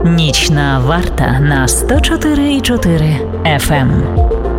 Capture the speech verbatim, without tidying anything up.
Нічна варта на сто чотири і чотири еф ем.